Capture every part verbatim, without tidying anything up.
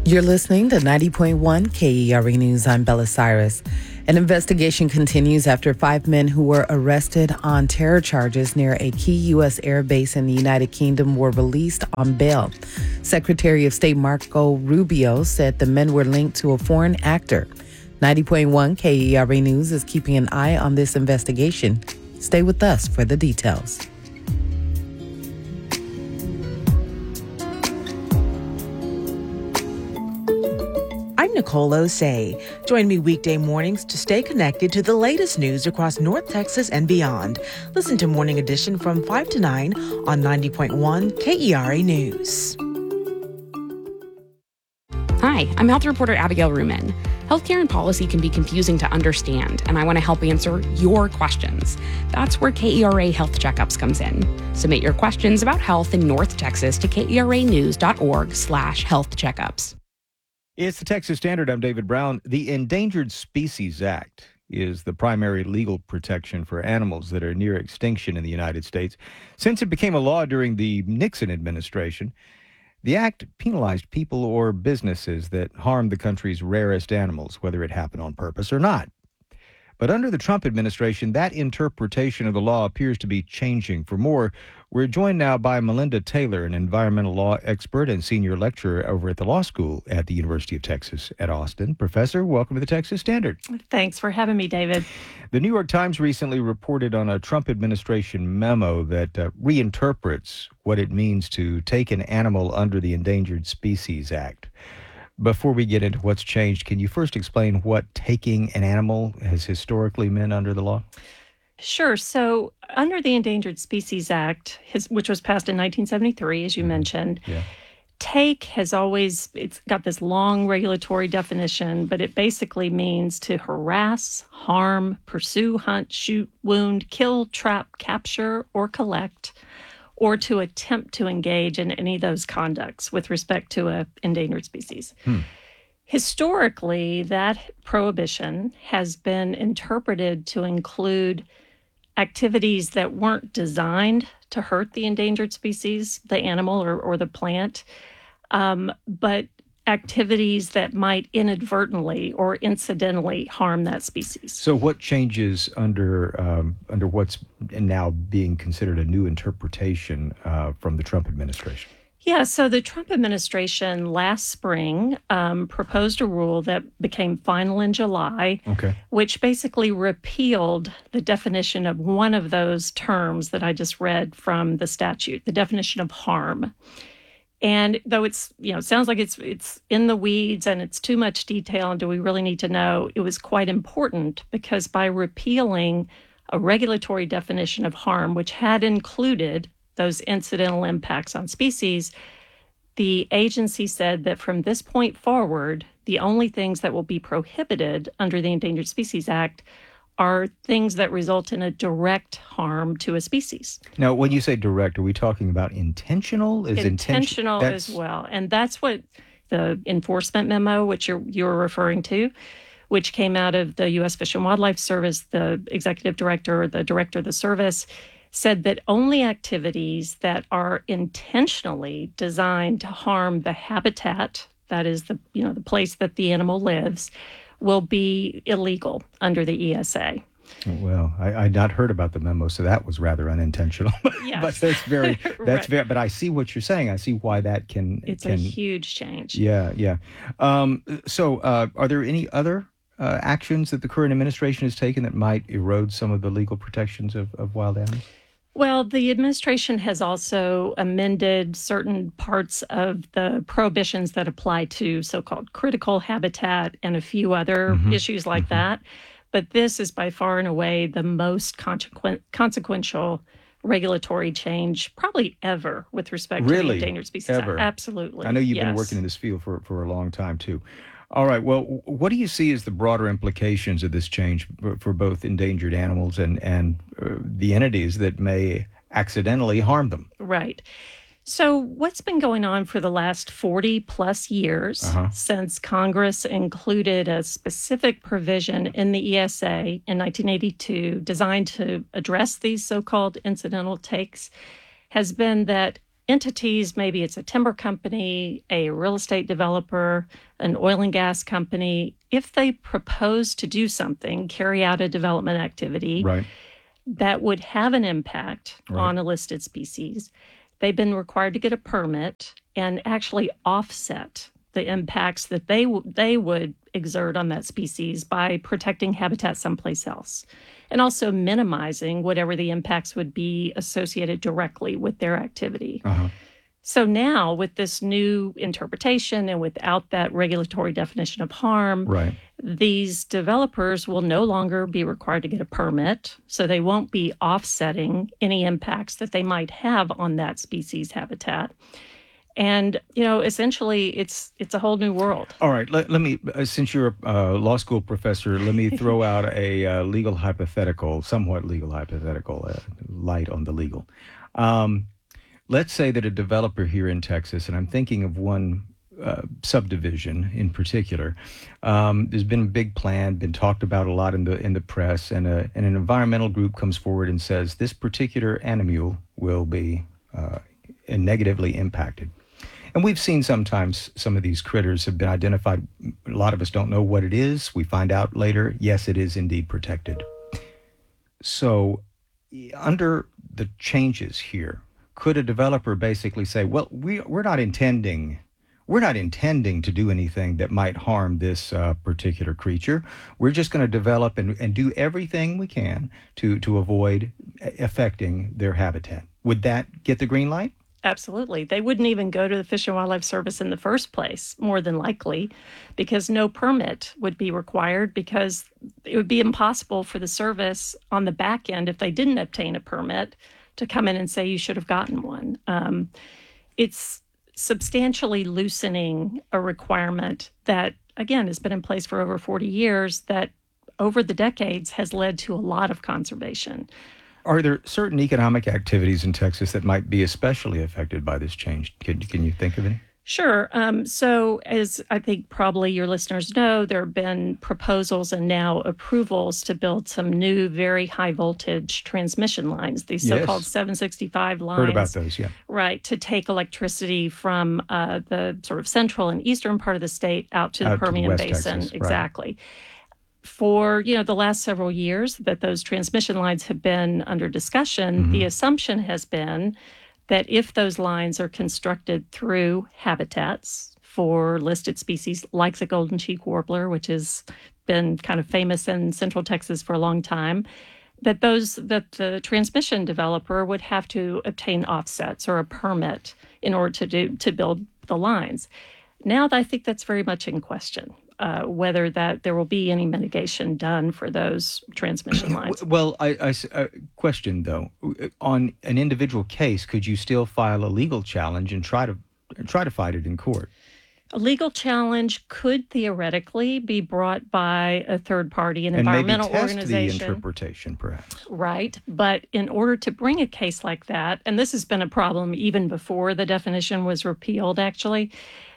You're listening to ninety point one K E R A News. I'm Bella Cyrus. An investigation continues after five men who were arrested on terror charges near a key U S air base in the United Kingdom were released on bail. Secretary of State Marco Rubio said the men were linked to a foreign actor. ninety point one K E R A News is keeping an eye on this investigation. Stay with us for the details. I'm Nicole Osei. Join me weekday mornings to stay connected to the latest news across North Texas and beyond. Listen to Morning Edition from five to nine on ninety point one K E R A News. Hi, I'm health reporter Abigail Ruman. Healthcare and policy can be confusing to understand, and I want to help answer your questions. That's where K E R A Health Checkups comes in. Submit your questions about health in North Texas to keranews.org slash health checkups. It's the Texas Standard. I'm David Brown. The Endangered Species Act is the primary legal protection for animals that are near extinction in the United States. Since it became a law during the Nixon administration, the act penalized people or businesses that harmed the country's rarest animals, whether it happened on purpose or not. But under the Trump administration, that interpretation of the law appears to be changing. For more, we're joined now by Melinda Taylor, an environmental law expert and senior lecturer over at the law school at the University of Texas at Austin. Professor, welcome to the Texas Standard. Thanks for having me, David. The New York Times recently reported on a Trump administration memo that uh, reinterprets what it means to take an animal under the Endangered Species Act. Before we get into what's changed, can you first explain what taking an animal has historically meant under the law? Sure. So under the Endangered Species Act, his, which was passed in nineteen seventy-three, as you mm-hmm. mentioned, yeah. take has always, it's got this long regulatory definition, but it basically means to harass, harm, pursue, hunt, shoot, wound, kill, trap, capture, or collect, or to attempt to engage in any of those conducts with respect to an endangered species. Hmm. Historically, that prohibition has been interpreted to include activities that weren't designed to hurt the endangered species, the animal or, or the plant, um, but activities that might inadvertently or incidentally harm that species. So what changes under um, under what's now being considered a new interpretation uh, from the Trump administration? Yeah, so the Trump administration last spring um, proposed a rule that became final in July, okay. which basically repealed the definition of one of those terms that I just read from the statute, the definition of harm. And though it's, you know, sounds like it's it's in the weeds and it's too much detail and do we really need to know, it was quite important because by repealing a regulatory definition of harm, which had included those incidental impacts on species, the agency said that from this point forward, the only things that will be prohibited under the Endangered Species Act are things that result in a direct harm to a species. Now, when you say direct, are we talking about intentional? Is intentional intention- as well. And that's what the enforcement memo, which you're, you're referring to, which came out of the U S Fish and Wildlife Service, the executive director, or the director of the service, said that only activities that are intentionally designed to harm the habitat, that is the, you know, the place that the animal lives, will be illegal under the E S A. Well, I, I'd not heard about the memo, so that was rather unintentional. Yes. But that's very, that's right. very, but I see what you're saying. I see why that can. It's can, a huge change. Yeah, yeah. Um, so uh, are there any other uh, actions that the current administration has taken that might erode some of the legal protections of, of wild animals? Well, the administration has also amended certain parts of the prohibitions that apply to so-called critical habitat and a few other mm-hmm. issues like mm-hmm. that. But this is by far and away the most consequen- consequential regulatory change probably ever with respect really? to the Endangered Species Ever? Act. Absolutely. I know you've yes. been working in this field for, for a long time, too. All right. Well, what do you see as the broader implications of this change for, for both endangered animals and, and uh, the entities that may accidentally harm them? Right. So what's been going on for the last forty plus years uh-huh. since Congress included a specific provision in the E S A in nineteen eighty-two designed to address these so-called incidental takes has been that entities, maybe it's a timber company, a real estate developer, an oil and gas company, if they propose to do something, carry out a development activity Right. that would have an impact Right. on a listed species, they've been required to get a permit and actually offset the impacts that they w- they would exert on that species by protecting habitat someplace else, and also minimizing whatever the impacts would be associated directly with their activity. Uh-huh. So now, with this new interpretation and without that regulatory definition of harm, Right. these developers will no longer be required to get a permit, so they won't be offsetting any impacts that they might have on that species habitat. And, you know, essentially, it's it's a whole new world. All right. Let, let me, uh, since you're a uh, law school professor, let me throw out a uh, legal hypothetical, somewhat legal hypothetical, uh, light on the legal. Um, let's say that a developer here in Texas, and I'm thinking of one uh, subdivision in particular, um, there's been a big plan, been talked about a lot in the in the press, and, a, and an environmental group comes forward and says this particular animal will be uh, negatively impacted. And we've seen sometimes some of these critters have been identified. A lot of us don't know what it is. We find out later, yes, it is indeed protected. So under the changes here, could a developer basically say, well, we, we're not intending we're not intending to do anything that might harm this uh, particular creature. We're just going to develop and, and do everything we can to, to avoid affecting their habitat. Would that get the green light? Absolutely. They wouldn't even go to the Fish and Wildlife Service in the first place, more than likely, because no permit would be required, because it would be impossible for the service on the back end, if they didn't obtain a permit, to come in and say you should have gotten one. Um, it's substantially loosening a requirement that, again, has been in place for over forty years, that over the decades has led to a lot of conservation. Are there certain economic activities in Texas that might be especially affected by this change? Can, can you think of any? Sure. Um, so as I think probably your listeners know, there have been proposals and now approvals to build some new very high voltage transmission lines, these Yes. so-called seven sixty-five lines. Heard about those, yeah. Right, to take electricity from uh, the sort of central and eastern part of the state out to the Out to Permian West Basin. Texas, right. Exactly. For, you know, the last several years that those transmission lines have been under discussion, Mhm. the assumption has been that if those lines are constructed through habitats for listed species like the golden cheek warbler, which has been kind of famous in Central Texas for a long time, that those that the transmission developer would have to obtain offsets or a permit in order to do to build the lines. Now, I think that's very much in question, uh, whether that there will be any mitigation done for those transmission lines. Well, I, I s- uh, question though, on an individual case, could you still file a legal challenge and try to try to fight it in court? A legal challenge could theoretically be brought by a third party, an And maybe environmental test organization. the interpretation, perhaps. Right. But in order to bring a case like that, and this has been a problem even before the definition was repealed, actually,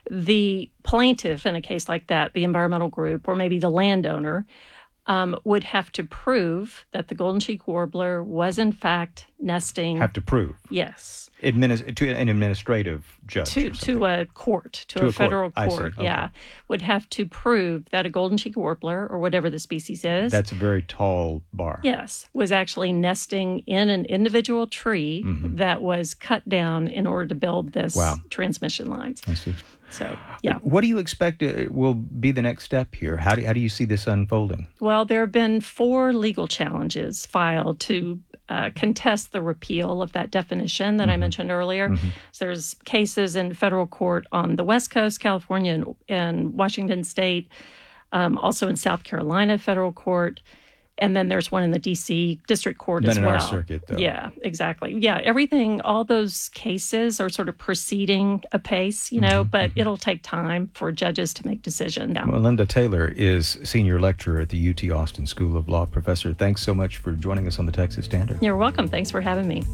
the plaintiff in a case like that, the environmental group, or maybe the landowner, um, would have to prove that the golden cheek warbler was in fact nesting. Have to prove. Yes. Administ- to an administrative judge. To, or something. to a court, to, To a, a court. federal I see. court, Okay. yeah, would have to prove that a golden cheek warbler, or whatever the species is, That's a very tall bar. yes, was actually nesting in an individual tree Mhm. that was cut down in order to build this Wow. transmission lines. I see. So, yeah. What do you expect uh, will be the next step here? How do, how do you see this unfolding? Well, there have been four legal challenges filed to uh, contest the repeal of that definition that I Mhm. mentioned earlier. Mhm. So there's cases in federal court on the West Coast, California, and, and Washington State, um, also in South Carolina federal court. And then there's one in the D C District Court Then as in well. our circuit, though. Yeah, exactly. Yeah, everything, all those cases are sort of proceeding apace, you know, Mhm, but mhm. it'll take time for judges to make decisions. Now, Melinda Taylor is senior lecturer at the U T Austin School of Law. Professor, thanks so much for joining us on the Texas Standard. you're welcome. Thanks for having me.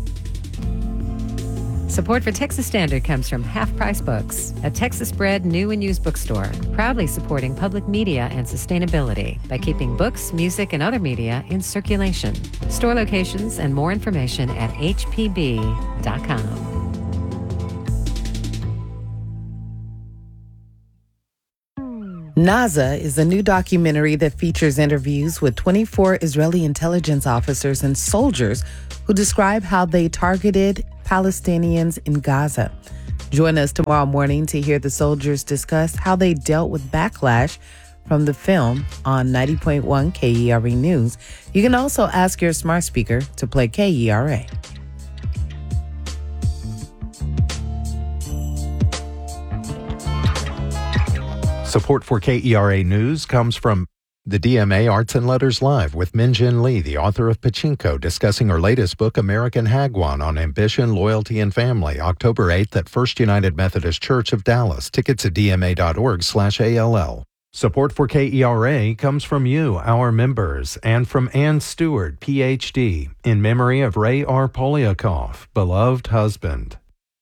Support for Texas Standard comes from Half Price Books, a Texas-bred new and used bookstore, proudly supporting public media and sustainability by keeping books, music, and other media in circulation. Store locations and more information at h p b dot com. Naza is a new documentary that features interviews with twenty-four Israeli intelligence officers and soldiers who describe how they targeted Palestinians in Gaza. Join us tomorrow morning to hear the soldiers discuss how they dealt with backlash from the film on ninety point one K E R A News. You can also ask your smart speaker to play K E R A. Support for K E R A News comes from the D M A Arts and Letters Live with Min-Jin Lee, the author of Pachinko, discussing her latest book, American Hagwon, on ambition, loyalty, and family, October eighth at First United Methodist Church of Dallas. Tickets at d m a dot org slash A L L. Support for K E R A comes from you, our members, and from Ann Stewart, P H D, in memory of Ray R. Polyakov, beloved husband.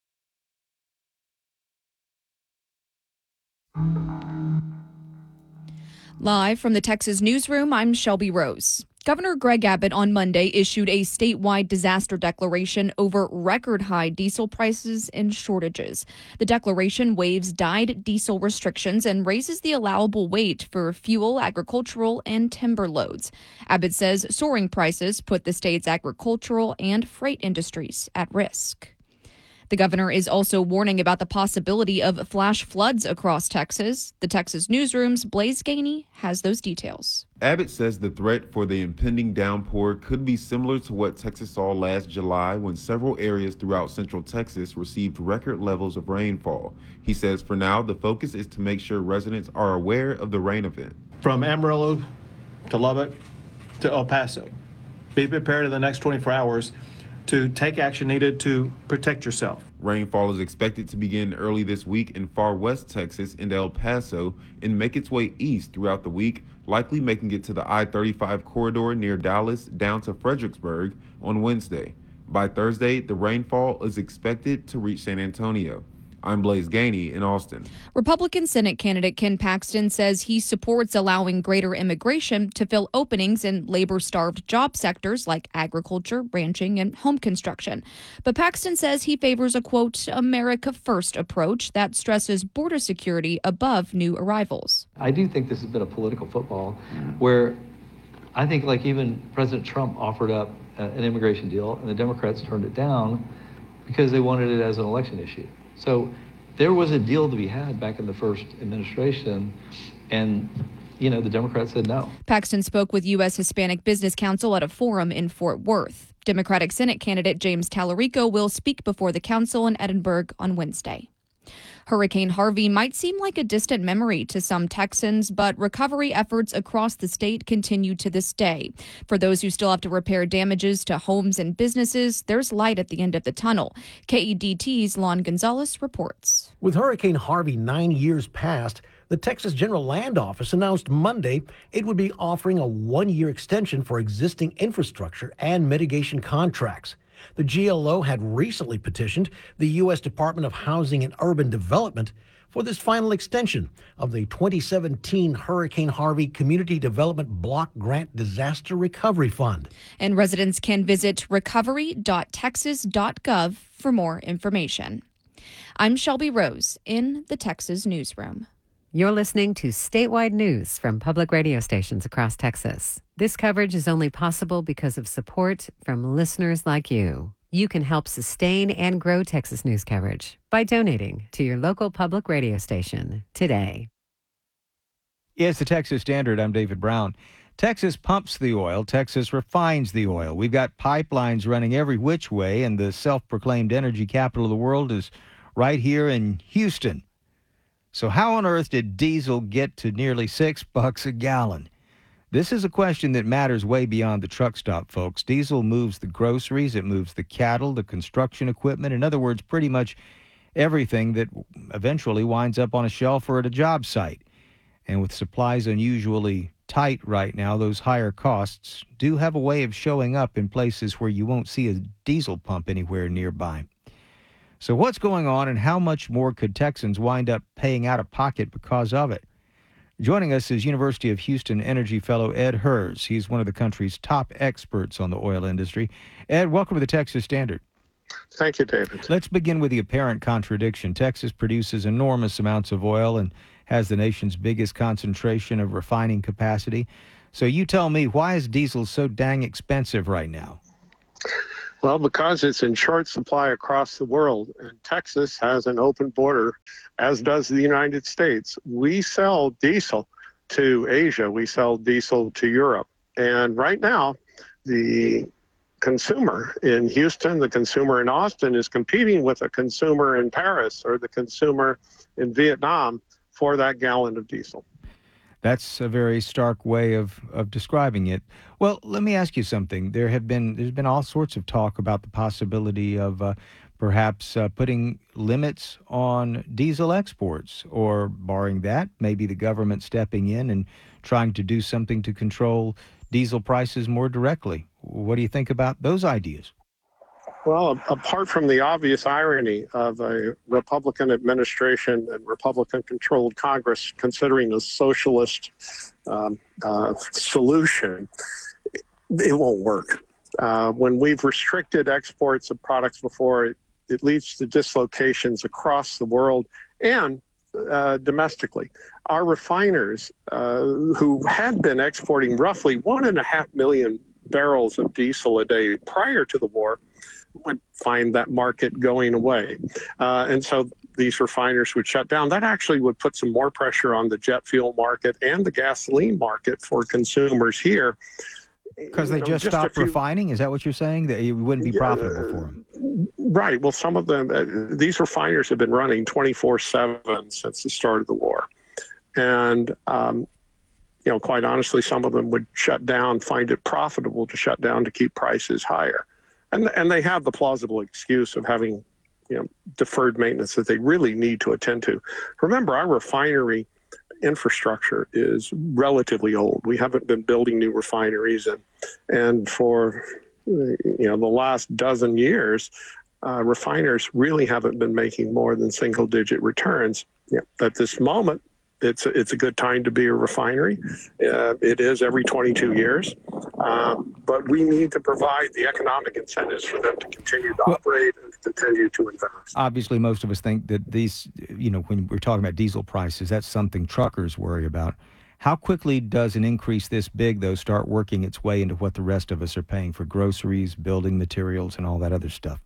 Live from the Texas Newsroom, I'm Shelby Rose. Governor Greg Abbott on Monday issued a statewide disaster declaration over record-high diesel prices and shortages. The declaration waives dyed diesel restrictions and raises the allowable weight for fuel, agricultural, and timber loads. Abbott says soaring prices put the state's agricultural and freight industries at risk. The governor is also warning about the possibility of flash floods across Texas. The Texas Newsroom's Blaze Gainey has those details. Abbott says the threat for the impending downpour could be similar to what Texas saw last July when several areas throughout central Texas received record levels of rainfall. He says for now, the focus is to make sure residents are aware of the rain event. From Amarillo to Lubbock to El Paso, be prepared in the next twenty-four hours to take action needed to protect yourself. Rainfall is expected to begin early this week in far west Texas and El Paso and make its way east throughout the week, likely making it to the I thirty-five corridor near Dallas down to Fredericksburg on Wednesday. By Thursday, the rainfall is expected to reach San Antonio. I'm Blaze Gainey in Austin. Republican Senate candidate Ken Paxton says he supports allowing greater immigration to fill openings in labor-starved job sectors like agriculture, ranching, and home construction. But Paxton says he favors a, quote, America First approach that stresses border security above new arrivals. I do think this has been a political football where I think like even President Trump offered up an immigration deal and the Democrats turned it down because they wanted it as an election issue. So there was a deal to be had back in the first administration, and, you know, the Democrats said no. Paxton spoke with U S Hispanic Business Council at a forum in Fort Worth. Democratic Senate candidate James Tallarico will speak before the council in Edinburgh on Wednesday. Hurricane Harvey might seem like a distant memory to some Texans, but recovery efforts across the state continue to this day. For those who still have to repair damages to homes and businesses, there's light at the end of the tunnel. K E D T's Lon Gonzalez reports. With Hurricane Harvey nine years past, the Texas General Land Office announced Monday it would be offering a one-year extension for existing infrastructure and mitigation contracts. The G L O had recently petitioned the U S Department of Housing and Urban Development for this final extension of the twenty seventeen Hurricane Harvey Community Development Block Grant Disaster Recovery Fund. And residents can visit recovery dot texas dot gov for more information. I'm Shelby Rose in the Texas Newsroom. You're listening to statewide news from public radio stations across Texas. This coverage is only possible because of support from listeners like you. You can help sustain and grow Texas news coverage by donating to your local public radio station today. It's the Texas Standard. I'm David Brown. Texas pumps the oil. Texas refines the oil. We've got pipelines running every which way, and the self-proclaimed energy capital of the world is right here in Houston. So how on earth did diesel get to nearly six bucks a gallon? This is a question that matters way beyond the truck stop, folks. Diesel moves the groceries, it moves the cattle, the construction equipment. In other words, pretty much everything that eventually winds up on a shelf or at a job site. And with supplies unusually tight right now, those higher costs do have a way of showing up in places where you won't see a diesel pump anywhere nearby. So what's going on, and how much more could Texans wind up paying out of pocket because of it? Joining us is University of Houston Energy Fellow Ed Hers. He's one of the country's top experts on the oil industry. Ed, welcome to the Texas Standard. Thank you, David. Let's begin with the apparent contradiction. Texas produces enormous amounts of oil and has the nation's biggest concentration of refining capacity. So you tell me, why is diesel so dang expensive right now? Well, because it's in short supply across the world, and Texas has an open border, as does the United States. We sell diesel to Asia. We sell diesel to Europe. And right now, the consumer in Houston, the consumer in Austin is competing with a consumer in Paris or the consumer in Vietnam for that gallon of diesel. That's a very stark way of, of describing it. Well, let me ask you something. There have been there's been all sorts of talk about the possibility of uh, perhaps uh, putting limits on diesel exports, or barring that, maybe the government stepping in and trying to do something to control diesel prices more directly. What do you think about those ideas? Well, apart from the obvious irony of a Republican administration and Republican-controlled Congress considering a socialist um, uh, solution, it won't work. Uh, when we've restricted exports of products before, it, it leads to dislocations across the world and uh, domestically. Our refiners, uh, who had been exporting roughly one and a half million barrels of diesel a day prior to the war, would find that market going away. Uh, and so these refiners would shut down. That actually would put some more pressure on the jet fuel market and the gasoline market for consumers here. Because they you know, just, just stopped few, refining? Is that what you're saying? That it wouldn't be profitable uh, for them? Right. Well, some of them, uh, these refiners have been running twenty-four seven since the start of the war. And, um, you know, quite honestly, some of them would shut down, find it profitable to shut down to keep prices higher. And and they have the plausible excuse of having, you know, deferred maintenance that they really need to attend to. Remember, our refinery infrastructure is relatively old. We haven't been building new refineries, and and for you know the last dozen years, uh, refiners really haven't been making more than single-digit returns. Yeah, at this moment, it's a, it's a good time to be a refinery. Uh, it is every twenty-two years, um, but we need to provide the economic incentives for them to continue to operate and to continue to invest. Obviously, most of us think that these, you know, when we're talking about diesel prices, that's something truckers worry about. How quickly does an increase this big, though, start working its way into what the rest of us are paying for groceries, building materials, and all that other stuff?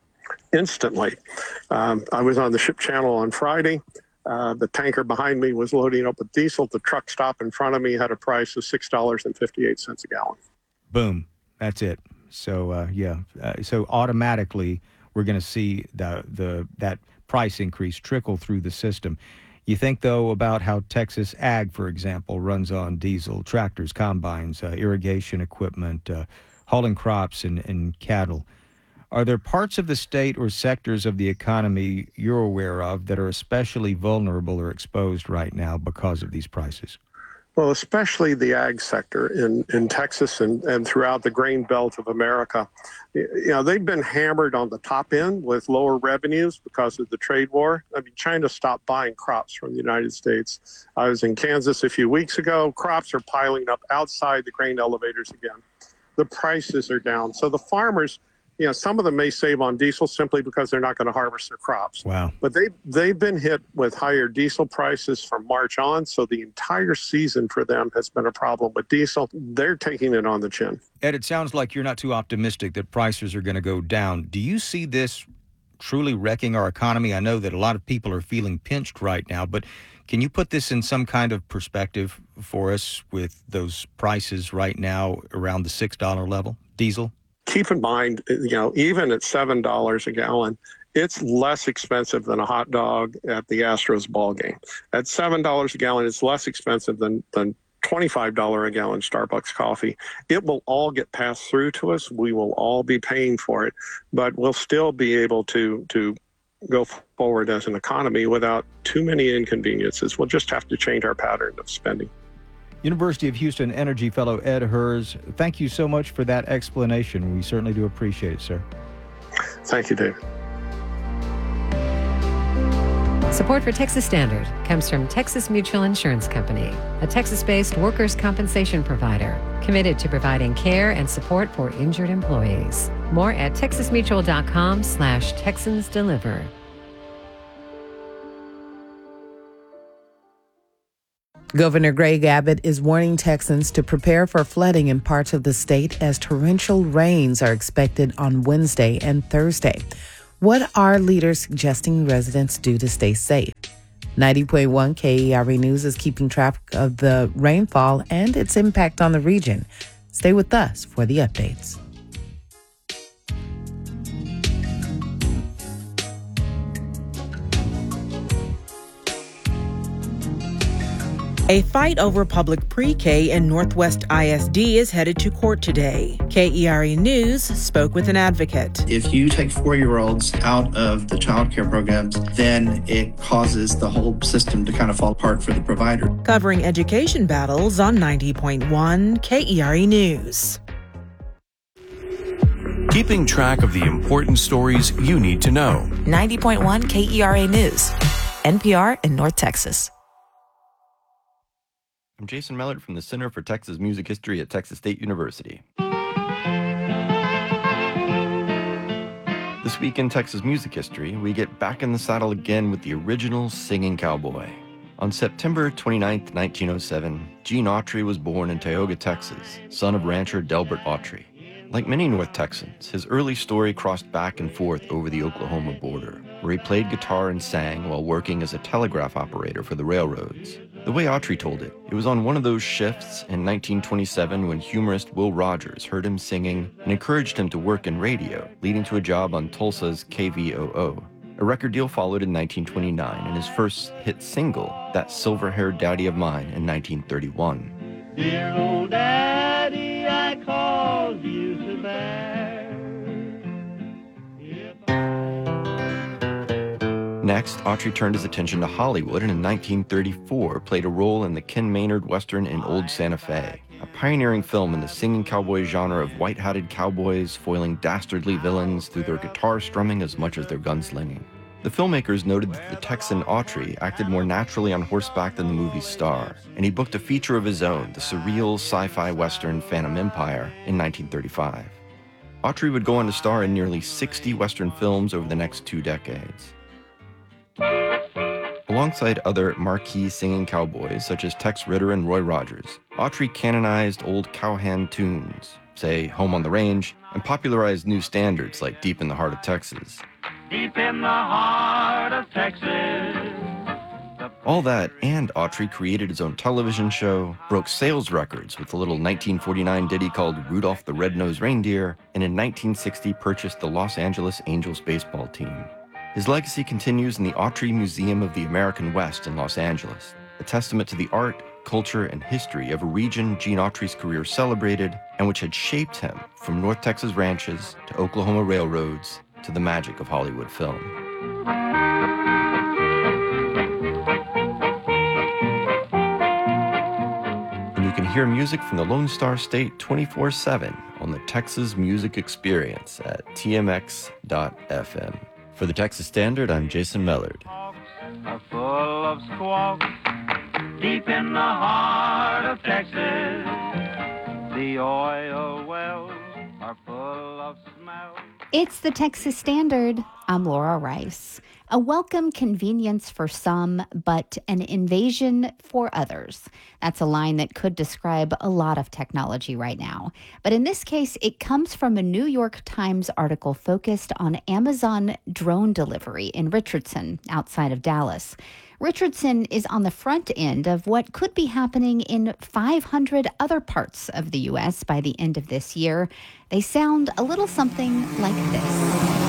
Instantly. Um, I was on the ship channel on Friday. Uh, the tanker behind me was loading up with diesel. The truck stop in front of me had a price of six dollars and fifty-eight cents a gallon. Boom. That's it. So, uh, yeah. Uh, so automatically, we're going to see the, the that price increase trickle through the system. You think, though, about how Texas Ag, for example, runs on diesel, tractors, combines, uh, irrigation equipment, uh, hauling crops and, and cattle. Are there parts of the state or sectors of the economy you're aware of that are especially vulnerable or exposed right now because of these prices? Well, especially the ag sector in, in Texas and, and throughout the grain belt of America. You know, they've been hammered on the top end with lower revenues because of the trade war. I mean, China stopped buying crops from the United States. I was in Kansas a few weeks ago. Crops are piling up outside the grain elevators again. The prices are down. So the farmers, you know, some of them may save on diesel simply because they're not going to harvest their crops. Wow. But they, they've been hit with higher diesel prices from March on, so the entire season for them has been a problem with diesel. They're taking it on the chin. Ed, it sounds like you're not too optimistic that prices are going to go down. Do you see this truly wrecking our economy? I know that a lot of people are feeling pinched right now, but can you put this in some kind of perspective for us with those prices right now around the six dollars level, diesel? Keep in mind, you know, even at seven dollars a gallon, it's less expensive than a hot dog at the Astros ball game. At seven dollars a gallon, it's less expensive than, than twenty-five dollars a gallon Starbucks coffee. It will all get passed through to us. We will all be paying for it, but we'll still be able to, to go forward as an economy without too many inconveniences. We'll just have to change our pattern of spending. University of Houston Energy Fellow Ed Hers, thank you so much for that explanation. We certainly do appreciate it, sir. Thank you, David. Support for Texas Standard comes from Texas Mutual Insurance Company, a Texas-based workers' compensation provider committed to providing care and support for injured employees. More at texasmutual.com slash Texans Deliver. Governor Greg Abbott is warning Texans to prepare for flooding in parts of the state as torrential rains are expected on Wednesday and Thursday. What are leaders suggesting residents do to stay safe? ninety point one K E R A News is keeping track of the rainfall and its impact on the region. Stay with us for the updates. A fight over public pre-K in Northwest I S D is headed to court today. K E R A News spoke with an advocate. If you take four-year-olds out of the child care programs, then it causes the whole system to kind of fall apart for the provider. Covering education battles on ninety point one K E R A News. Keeping track of the important stories you need to know. ninety point one K E R A News, N P R in North Texas. I'm Jason Mellard from the Center for Texas Music History at Texas State University. This week in Texas music history, we get back in the saddle again with the original singing cowboy. On September twenty-ninth, nineteen oh seven, Gene Autry was born in Tioga, Texas, son of rancher Delbert Autry. Like many North Texans, his early story crossed back and forth over the Oklahoma border, where he played guitar and sang while working as a telegraph operator for the railroads. The way Autry told it, it was on one of those shifts in nineteen twenty-seven when humorist Will Rogers heard him singing and encouraged him to work in radio, leading to a job on Tulsa's K V O O. A record deal followed in nineteen twenty-nine and his first hit single, That Silver-Haired Daddy of Mine, in nineteen thirty-one. Dear old daddy, I called you to bear. Next, Autry turned his attention to Hollywood and in nineteen thirty-four played a role in the Ken Maynard Western In Old Santa Fe, a pioneering film in the singing cowboy genre of white-hatted cowboys foiling dastardly villains through their guitar strumming as much as their gunslinging. The filmmakers noted that the Texan Autry acted more naturally on horseback than the movie's star, and he booked a feature of his own, the surreal sci-fi western Phantom Empire, in nineteen thirty-five. Autry would go on to star in nearly sixty western films over the next two decades. Alongside other marquee singing cowboys such as Tex Ritter and Roy Rogers, Autry canonized old cowhand tunes, say Home on the Range, and popularized new standards like Deep in the Heart of Texas. Deep in the heart of Texas. All that, and Autry created his own television show, broke sales records with a little nineteen forty-nine ditty called Rudolph the Red-Nosed Reindeer, and in nineteen sixty purchased the Los Angeles Angels baseball team. His legacy continues in the Autry Museum of the American West in Los Angeles, a testament to the art, culture, and history of a region Gene Autry's career celebrated and which had shaped him from North Texas ranches to Oklahoma railroads to the magic of Hollywood film. And you can hear music from the Lone Star State twenty-four seven on the Texas Music Experience at T M X dot F M. For the Texas Standard, I'm Jason Mellard. Are full of squawks, deep in the heart of Texas. The oil wells are full of smell. It's the Texas Standard. I'm Laura Rice. A welcome convenience for some, but an invasion for others. That's a line that could describe a lot of technology right now. But in this case, it comes from a New York Times article focused on Amazon drone delivery in Richardson, outside of Dallas. Richardson is on the front end of what could be happening in five hundred other parts of the U S by the end of this year. They sound a little something like this.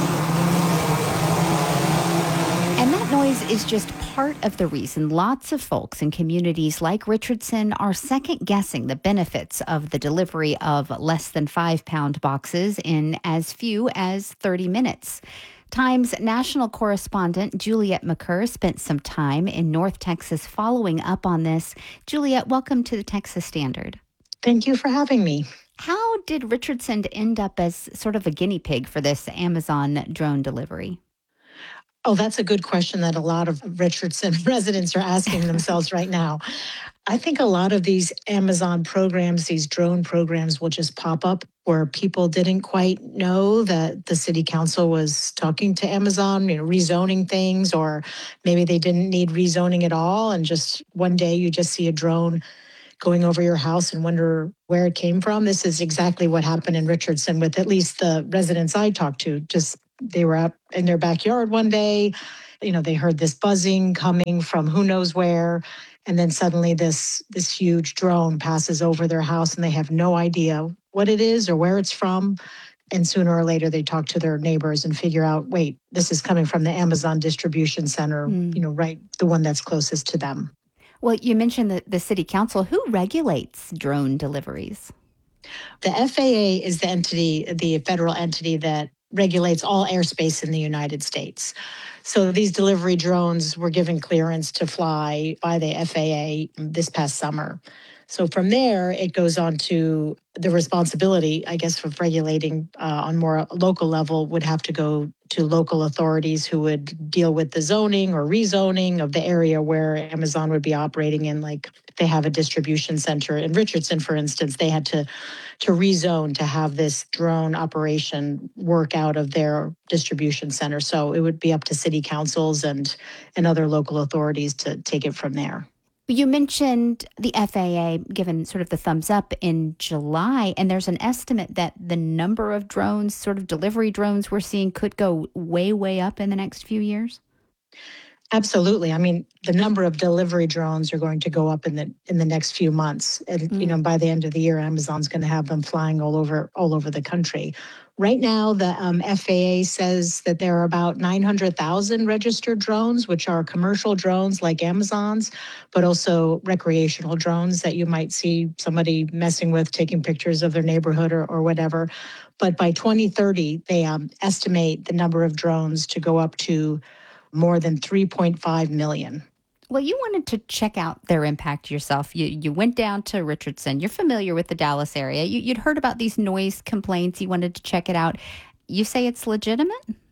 And that noise is just part of the reason lots of folks in communities like Richardson are second-guessing the benefits of the delivery of less than five-pound boxes in as few as thirty minutes. Times national correspondent Juliet McCurr spent some time in North Texas following up on this. Juliet, welcome to the Texas Standard. Thank you for having me. How did Richardson end up as sort of a guinea pig for this Amazon drone delivery? Oh, that's a good question that a lot of Richardson residents are asking themselves right now. I think a lot of these Amazon programs, these drone programs will just pop up where people didn't quite know that the city council was talking to Amazon, you know, rezoning things, or maybe they didn't need rezoning at all. And just one day you just see a drone going over your house and wonder where it came from. This is exactly what happened in Richardson with at least the residents I talked to. Just they were out in their backyard one day, you know, they heard this buzzing coming from who knows where. And then suddenly this this huge drone passes over their house and they have no idea what it is or where it's from. And sooner or later they talk to their neighbors and figure out, wait, this is coming from the Amazon distribution center, mm. you know, right, the one that's closest to them. Well, you mentioned the, the city council. Who regulates drone deliveries? The F A A is the entity, the federal entity that regulates all airspace in the United States. So these delivery drones were given clearance to fly by the F A A this past summer. So from there, it goes on to the responsibility, I guess, of regulating uh, on more local level would have to go to local authorities who would deal with the zoning or rezoning of the area where Amazon would be operating in. Like if they have a distribution center in Richardson, for instance, they had to, to rezone to have this drone operation work out of their distribution center. So it would be up to city councils and, and other local authorities to take it from there. You mentioned the F A A given sort of the thumbs up in July, and there's an estimate that the number of drones, sort of delivery drones we're seeing could go way, way up in the next few years? Absolutely. I mean, the number of delivery drones are going to go up in the in the next few months. And, mm. you know, by the end of the year, Amazon's going to have them flying all over all over the country. Right now, the um, F A A says that there are about nine hundred thousand registered drones, which are commercial drones like Amazon's, but also recreational drones that you might see somebody messing with, taking pictures of their neighborhood or, or whatever. But by twenty thirty, they um, estimate the number of drones to go up to more than three point five million. Well, you wanted to check out their impact yourself. You you went down to Richardson. You're familiar with the Dallas area. You, you'd heard about these noise complaints. You wanted to check it out. You say it's legitimate?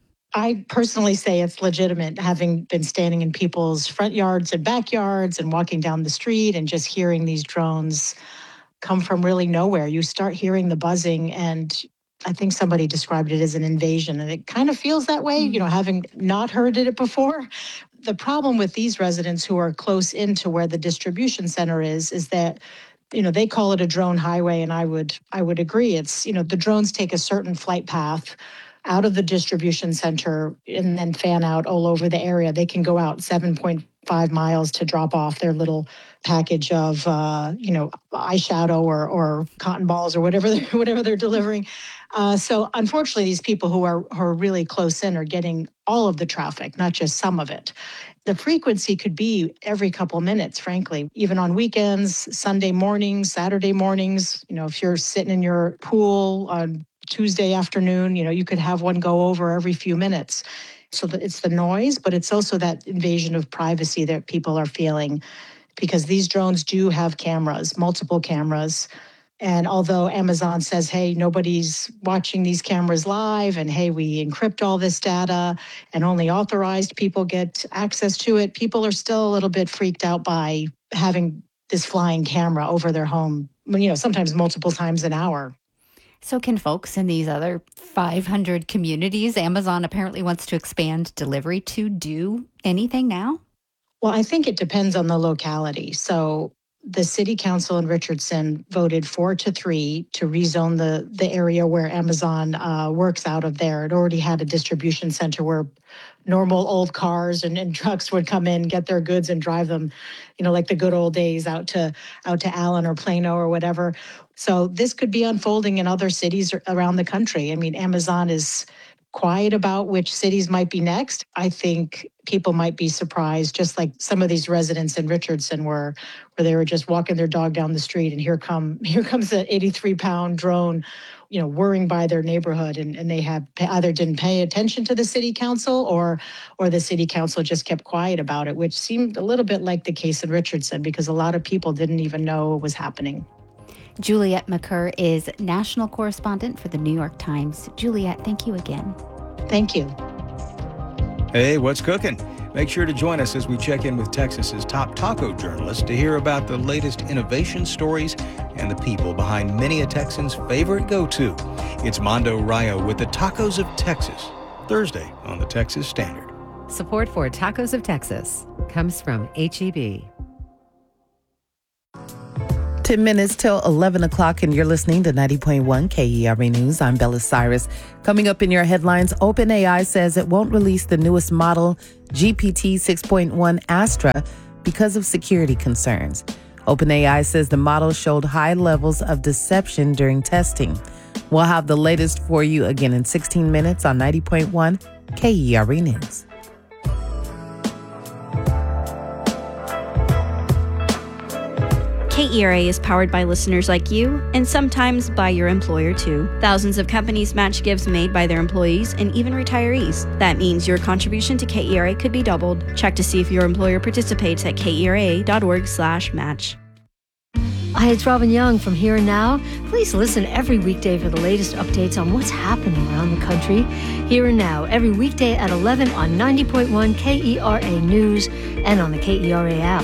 I personally say it's legitimate, having been standing in people's front yards and backyards and walking down the street and just hearing these drones come from really nowhere. You start hearing the buzzing, and I think somebody described it as an invasion, and it kind of feels that way, you know, having not heard it before. The problem with these residents who are close into where the distribution center is, is that, you know, they call it a drone highway, and I would I would agree. It's, you know, the drones take a certain flight path out of the distribution center and then fan out all over the area. They can go out seven point five miles to drop off their little package of, uh, you know, eyeshadow or, or cotton balls or whatever they're, whatever they're delivering. Uh, so unfortunately, these people who are, who are really close in are getting all of the traffic, not just some of it. The frequency could be every couple minutes, frankly, even on weekends, Sunday mornings, Saturday mornings. You know, if you're sitting in your pool on Tuesday afternoon, you know, you could have one go over every few minutes. So that it's the noise, but it's also that invasion of privacy that people are feeling, because these drones do have cameras, multiple cameras. And although Amazon says, hey, nobody's watching these cameras live, and hey, we encrypt all this data and only authorized people get access to it, people are still a little bit freaked out by having this flying camera over their home, you know, sometimes multiple times an hour. So can folks in these other five hundred communities Amazon apparently wants to expand delivery to do anything now? Well, I think it depends on the locality. So the city council in Richardson voted four to three to rezone the, the area where Amazon uh, works out of there. It already had a distribution center where normal old cars and, and trucks would come in, get their goods and drive them, you know, like the good old days out to out to Allen or Plano or whatever. So this could be unfolding in other cities around the country. I mean, Amazon is quiet about which cities might be next. I think people might be surprised, just like some of these residents in Richardson were, where they were just walking their dog down the street, and here come here comes an eighty-three pound drone, you know, whirring by their neighborhood, and, and they had either didn't pay attention to the city council, or or the city council just kept quiet about it, which seemed a little bit like the case in Richardson, because a lot of people didn't even know it was happening. Juliet Macur is national correspondent for the New York Times. Juliet, thank you again. Thank you. Hey, what's cooking? Make sure to join us as we check in with Texas's top taco journalists to hear about the latest innovation stories and the people behind many a Texan's favorite go-to. It's Mondo Rayo with the Tacos of Texas, Thursday on the Texas Standard. Support for Tacos of Texas comes from H E B. ten minutes till eleven o'clock, and you're listening to ninety point one K E R A News. I'm Bella Cyrus. Coming up in your headlines, OpenAI says it won't release the newest model, G P T six point one Astra, because of security concerns. OpenAI says the model showed high levels of deception during testing. We'll have the latest for you again in sixteen minutes on ninety point one K E R A News. K E R A is powered by listeners like you, and sometimes by your employer too. Thousands of companies match gifts made by their employees and even retirees. That means your contribution to K E R A could be doubled. Check to see if your employer participates at kera.org slash match. Hi, it's Robin Young from Here and Now. Please listen every weekday for the latest updates on what's happening around the country. Here and Now, every weekday at eleven on ninety point one K E R A News and on the K E R A app.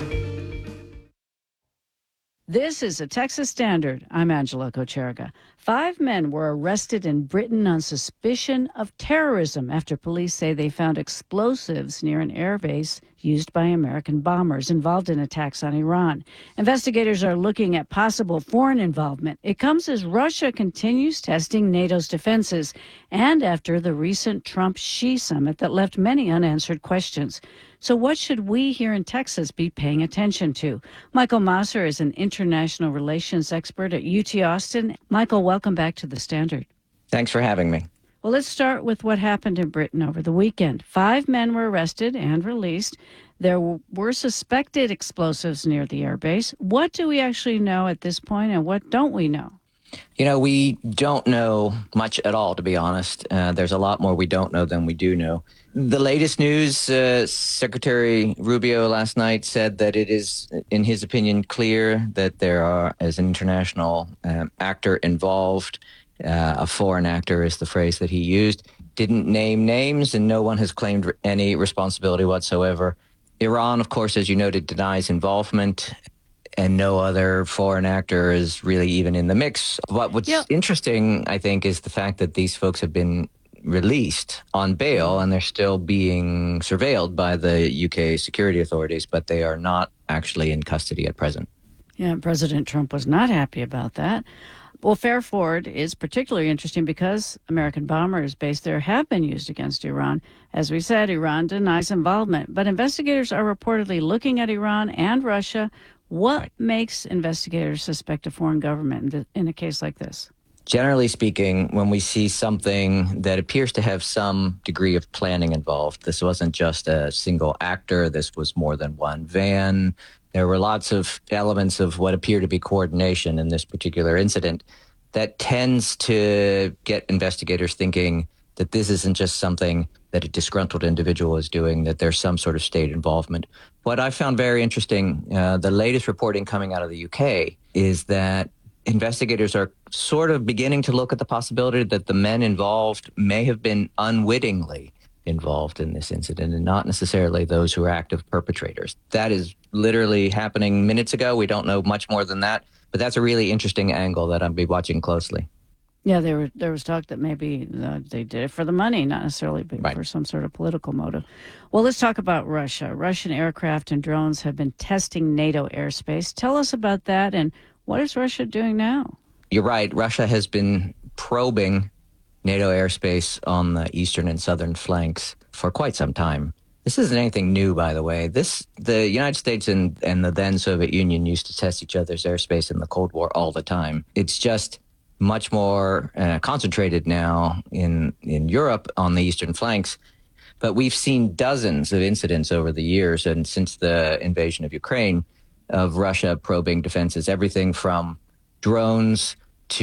This is a Texas Standard. I'm Angela Kocherga. Five men were arrested in Britain on suspicion of terrorism after police say they found explosives near an airbase used by American bombers involved in attacks on Iran. Investigators are looking at possible foreign involvement. It comes as Russia continues testing NATO's defenses and after the recent Trump-Xi summit that left many unanswered questions. So what should we here in Texas be paying attention to? Michael Mosser is an international relations expert at U T Austin. Michael, welcome back to the Standard. Thanks for having me. Well, let's start with what happened in Britain over the weekend. Five men were arrested and released. There were suspected explosives near the airbase. What do we actually know at this point, and what don't we know? You know, we don't know much at all, to be honest. Uh, there's a lot more we don't know than we do know. The latest news, uh, Secretary Rubio last night said that it is, in his opinion, clear that there are, as an international um, actor involved, uh, a foreign actor is the phrase that he used, didn't name names, and no one has claimed any responsibility whatsoever. Iran, of course, as you noted, denies involvement, and no other foreign actor is really even in the mix. What, what's yep. interesting, I think, is the fact that these folks have been released on bail and they're still being surveilled by the U K security authorities, but they are not actually in custody at present. Yeah, President Trump was not happy about that. Well, Fairford is particularly interesting because American bombers based there have been used against Iran. As we said, Iran denies involvement, but investigators are reportedly looking at Iran and Russia. What right. makes investigators suspect a foreign government in, in a case like this? Generally speaking, when we see something that appears to have some degree of planning involved, this wasn't just a single actor, this was more than one van. There were lots of elements of what appear to be coordination in this particular incident that tends to get investigators thinking that this isn't just something that a disgruntled individual is doing, that there's some sort of state involvement. What I found very interesting, uh, the latest reporting coming out of the U K, is that investigators are sort of beginning to look at the possibility that the men involved may have been unwittingly involved in this incident and not necessarily those who are active perpetrators. That is literally happening minutes ago. We don't know much more than that, but that's a really interesting angle that I'll be watching closely. Yeah, there were there was talk that maybe uh, they did it for the money, not necessarily right. for some sort of political motive. Well, let's talk about Russia. Russian aircraft and drones have been testing NATO airspace. Tell us about that, and what is Russia doing now? You're right. Russia has been probing NATO airspace on the eastern and southern flanks for quite some time. This isn't anything new, by the way. This the United States and, and the then Soviet Union used to test each other's airspace in the Cold War all the time. It's just much more uh, concentrated now in, in Europe on the eastern flanks. But we've seen dozens of incidents over the years and since the invasion of Ukraine of Russia probing defenses, everything from drones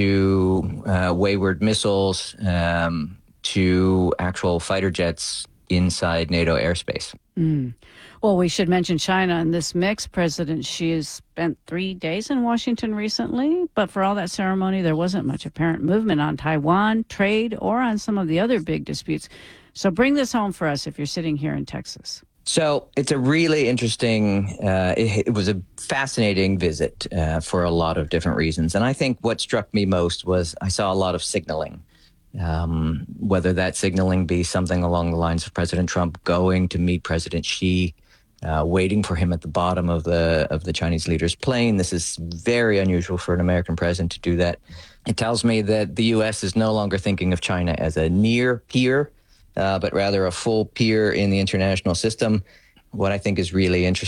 to uh, wayward missiles um, to actual fighter jets inside NATO airspace. Mm. Well, we should mention China in this mix. President Xi has spent three days in Washington recently, but for all that ceremony, there wasn't much apparent movement on Taiwan, trade, or on some of the other big disputes. So bring this home for us if you're sitting here in Texas. So it's a really interesting, uh, it, it was a fascinating visit uh, for a lot of different reasons. And I think what struck me most was I saw a lot of signaling, um, whether that signaling be something along the lines of President Trump going to meet President Xi, uh, waiting for him at the bottom of the of the Chinese leader's plane. This is very unusual for an American president to do that. It tells me that the U S is no longer thinking of China as a near peer, Uh, but rather a full peer in the international system. What I think is really interesting